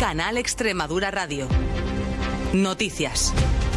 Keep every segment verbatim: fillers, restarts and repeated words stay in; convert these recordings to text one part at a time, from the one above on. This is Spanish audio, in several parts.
Canal Extremadura Radio. Noticias.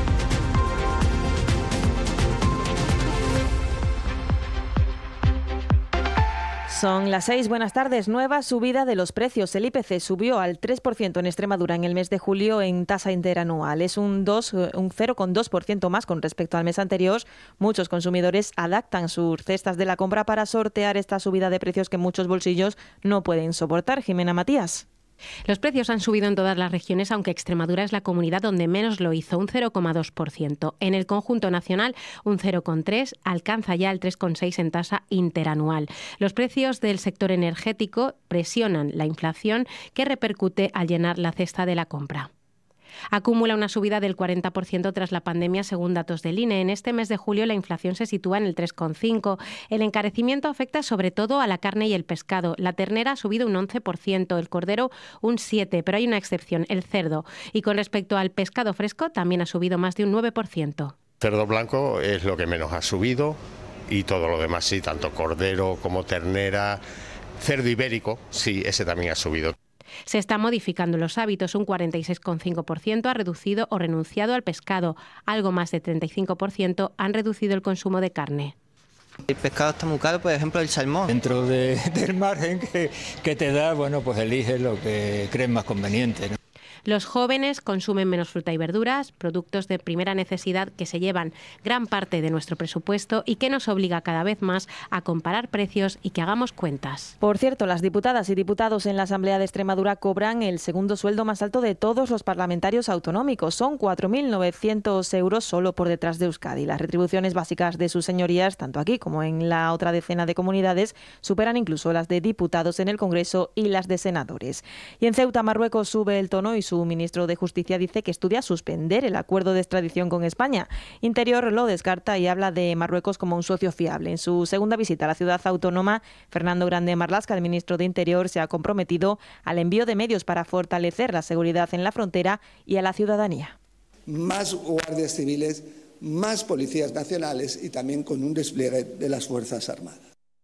Son las seis. Buenas tardes. Nueva subida de los precios. El I P C subió al tres por ciento en Extremadura en el mes de julio en tasa interanual. Es un, dos, un cero coma dos por ciento más con respecto al mes anterior. Muchos consumidores adaptan sus cestas de la compra para sortear esta subida de precios que muchos bolsillos no pueden soportar. Jimena Matías. Los precios han subido en todas las regiones, aunque Extremadura es la comunidad donde menos lo hizo, un cero coma dos por ciento. En el conjunto nacional, un cero coma tres por ciento, alcanza ya el tres coma seis por ciento en tasa interanual. Los precios del sector energético presionan la inflación que repercute al llenar la cesta de la compra. Acumula una subida del cuarenta por ciento tras la pandemia, según datos del I N E. En este mes de julio la inflación se sitúa en el tres coma cinco por ciento. El encarecimiento afecta sobre todo a la carne y el pescado. La ternera ha subido un once por ciento, el cordero un siete por ciento, pero hay una excepción, el cerdo. Y con respecto al pescado fresco también ha subido más de un nueve por ciento. Cerdo blanco es lo que menos ha subido y todo lo demás sí, tanto cordero como ternera. Cerdo ibérico, sí, ese también ha subido. Se están modificando los hábitos. Un cuarenta y seis coma cinco por ciento ha reducido o renunciado al pescado. Algo más de treinta y cinco por ciento han reducido el consumo de carne. El pescado está muy caro, por ejemplo, el salmón. Dentro de, del margen que, que te da, bueno, pues eliges lo que crees más conveniente, ¿no? Los jóvenes consumen menos fruta y verduras, productos de primera necesidad que se llevan gran parte de nuestro presupuesto y que nos obliga cada vez más a comparar precios y que hagamos cuentas. Por cierto, las diputadas y diputados en la Asamblea de Extremadura cobran el segundo sueldo más alto de todos los parlamentarios autonómicos. Son cuatro mil novecientos euros solo por detrás de Euskadi. Las retribuciones básicas de sus señorías, tanto aquí como en la otra decena de comunidades, superan incluso las de diputados en el Congreso y las de senadores. Y en Ceuta, Marruecos sube el tono y su Su ministro de Justicia dice que estudia suspender el acuerdo de extradición con España. Interior lo descarta y habla de Marruecos como un socio fiable. En su segunda visita a la ciudad autónoma, Fernando Grande Marlaska, el ministro de Interior, se ha comprometido al envío de medios para fortalecer la seguridad en la frontera y a la ciudadanía. Más guardias civiles, más policías nacionales y también con un despliegue de las Fuerzas Armadas.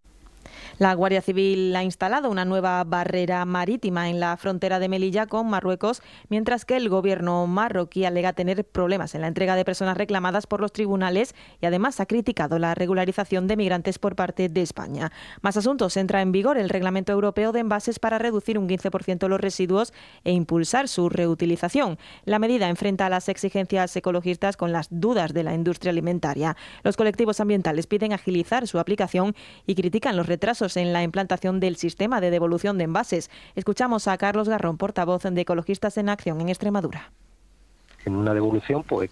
La Guardia Civil ha instalado una nueva barrera marítima en la frontera de Melilla con Marruecos, mientras que el gobierno marroquí alega tener problemas en la entrega de personas reclamadas por los tribunales y además ha criticado la regularización de migrantes por parte de España. Más asuntos. Entra en vigor el Reglamento Europeo de Envases para reducir un quince por ciento los residuos e impulsar su reutilización. La medida enfrenta a las exigencias ecologistas con las dudas de la industria alimentaria. Los colectivos ambientales piden agilizar su aplicación y critican los retrasos en la implantación del sistema de devolución de envases. Escuchamos a Carlos Garrón, portavoz de Ecologistas en Acción en Extremadura. En una devolución, pues